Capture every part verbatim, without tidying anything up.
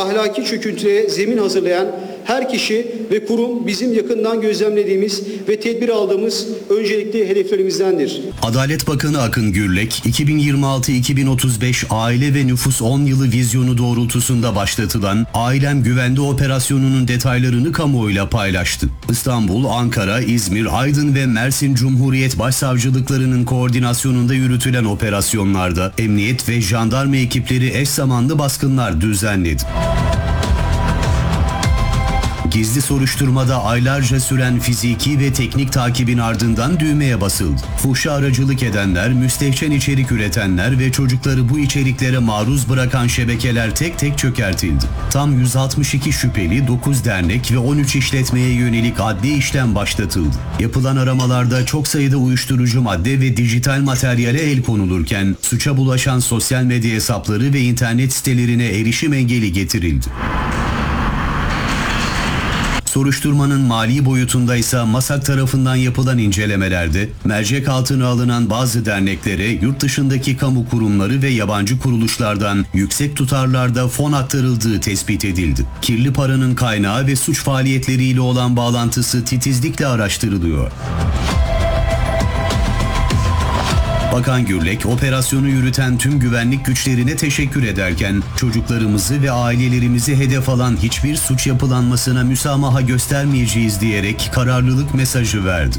ahlaki çöküntüye zemin hazırlayan her kişi ve kurum bizim yakından gözlemlediğimiz ve tedbir aldığımız öncelikli hedeflerimizdendir. Adalet Bakanı Akın Gürlek, iki bin yirmi altı iki bin otuz beş Aile ve Nüfus on yılı vizyonu doğrultusunda başlatılan Ailem Güvende operasyonunun detaylarını kamuoyuyla paylaştı. İstanbul, Ankara, İzmir, Aydın ve Mersin Cumhuriyet Başsavcılıklarının koordinasyonunda yürütülen operasyonlarda emniyet ve jandarma ekipleri eş zamanlı baskınlar düzenledi. Gizli soruşturmada aylarca süren fiziki ve teknik takibin ardından düğmeye basıldı. Fuhşa aracılık edenler, müstehcen içerik üretenler ve çocukları bu içeriklere maruz bırakan şebekeler tek tek çökertildi. Tam yüz altmış iki şüpheli, dokuz dernek ve on üç işletmeye yönelik adli işlem başlatıldı. Yapılan aramalarda çok sayıda uyuşturucu madde ve dijital materyale el konulurken suça bulaşan sosyal medya hesapları ve internet sitelerine erişim engeli getirildi. Soruşturmanın mali boyutunda ise MASAK tarafından yapılan incelemelerde mercek altına alınan bazı derneklere yurt dışındaki kamu kurumları ve yabancı kuruluşlardan yüksek tutarlarda fon aktarıldığı tespit edildi. Kirli paranın kaynağı ve suç faaliyetleriyle olan bağlantısı titizlikle araştırılıyor. Bakan Gürlek, operasyonu yürüten tüm güvenlik güçlerine teşekkür ederken çocuklarımızı ve ailelerimizi hedef alan hiçbir suç yapılanmasına müsamaha göstermeyeceğiz diyerek kararlılık mesajı verdi.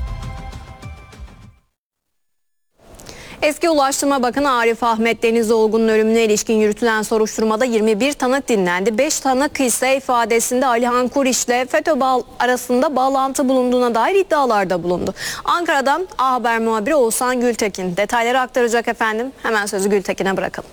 Eski Ulaştırma Bakanı Arif Ahmet Denizoğlu'nun ölümüne ilişkin yürütülen soruşturmada yirmi bir tanık dinlendi. beş tanık ise ifadesinde Alihan Kuriş ile FETÖ arasında bağlantı bulunduğuna dair iddialarda bulundu. Ankara'dan A Haber muhabiri Oğuzhan Gültekin detayları aktaracak efendim. Hemen sözü Gültekin'e bırakalım.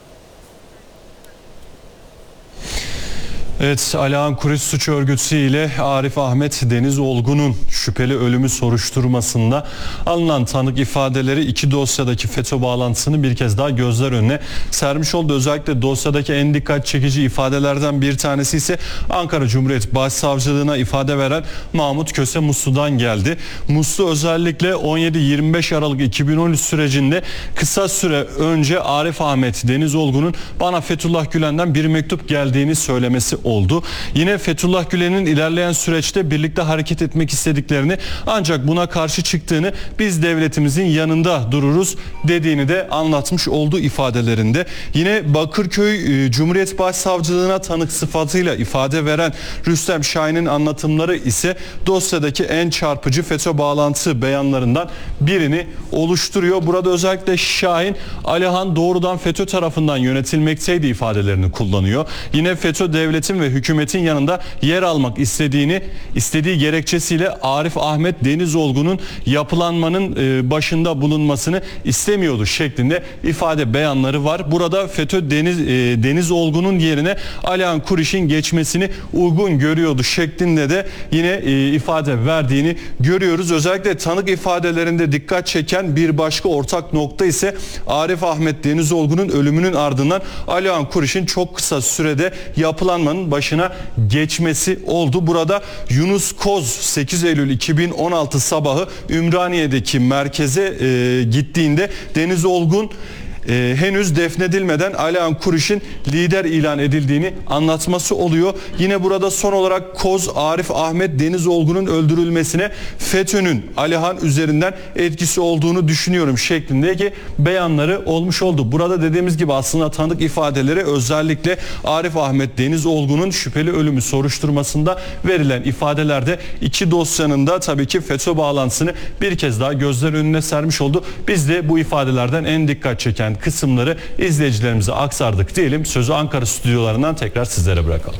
Evet, Alihan Kuriş suç örgütü ile Arif Ahmet Denizoğlu'nun şüpheli ölümü soruşturmasında alınan tanık ifadeleri iki dosyadaki FETÖ bağlantısını bir kez daha gözler önüne sermiş oldu. Özellikle dosyadaki en dikkat çekici ifadelerden bir tanesi ise Ankara Cumhuriyet Başsavcılığına ifade veren Mahmut Köse Muslu'dan geldi. Muslu özellikle on yedi yirmi beş Aralık iki bin on üç sürecinde kısa süre önce Arif Ahmet Denizoğlu'nun bana Fethullah Gülen'den bir mektup geldiğini söylemesi oldu. Yine Fethullah Gülen'in ilerleyen süreçte birlikte hareket etmek istediklerini ancak buna karşı çıktığını, biz devletimizin yanında dururuz dediğini de anlatmış olduğu ifadelerinde. Yine Bakırköy e, Cumhuriyet Başsavcılığına tanık sıfatıyla ifade veren Rüstem Şahin'in anlatımları ise dosyadaki en çarpıcı FETÖ bağlantısı beyanlarından birini oluşturuyor. Burada özellikle Şahin, Alihan doğrudan FETÖ tarafından yönetilmekteydi ifadelerini kullanıyor. Yine FETÖ devletin ve hükümetin yanında yer almak istediğini, istediği gerekçesiyle Arif Ahmet Denizoğlu'nun yapılanmanın başında bulunmasını istemiyordu şeklinde ifade beyanları var. Burada FETÖ Deniz, Denizoğlu'nun yerine Alihan Kuriş'in geçmesini uygun görüyordu şeklinde de yine ifade verdiğini görüyoruz. Özellikle tanık ifadelerinde dikkat çeken bir başka ortak nokta ise Arif Ahmet Denizoğlu'nun ölümünün ardından Alihan Kuriş'in çok kısa sürede yapılanmanın başına geçmesi oldu. Burada Yunus Koz sekiz Eylül iki bin on altı sabahı Ümraniye'deki merkeze e, gittiğinde Denizoğlu Ee, henüz defnedilmeden Alihan Kuriş'in lider ilan edildiğini anlatması oluyor. Yine burada son olarak Koz Arif Ahmet Denizoğlu'nun öldürülmesine FETÖ'nün Alihan üzerinden etkisi olduğunu düşünüyorum şeklindeki beyanları olmuş oldu. Burada dediğimiz gibi aslında tanık ifadeleri özellikle Arif Ahmet Denizoğlu'nun şüpheli ölümü soruşturmasında verilen ifadelerde iki dosyanın da tabii ki FETÖ bağlantısını bir kez daha gözler önüne sermiş oldu. Biz de bu ifadelerden en dikkat çeken kısımları izleyicilerimize aktardık diyelim. Sözü Ankara stüdyolarından tekrar sizlere bırakalım.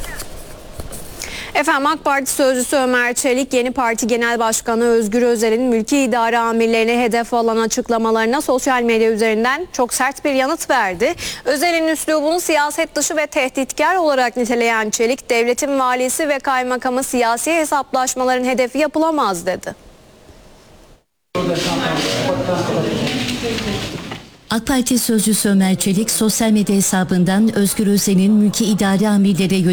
Efendim, AK Parti sözcüsü Ömer Çelik, yeni parti genel başkanı Özgür Özel'in mülki idare amirlerine hedef alan açıklamalarına sosyal medya üzerinden çok sert bir yanıt verdi. Özel'in üslubunu siyaset dışı ve tehditkar olarak niteleyen Çelik, devletin valisi ve kaymakamı siyasi hesaplaşmaların hedefi yapılamaz dedi. AK Parti sözcüsü Ömer Çelik sosyal medya hesabından Özgür Özel'in mülki idare amirlere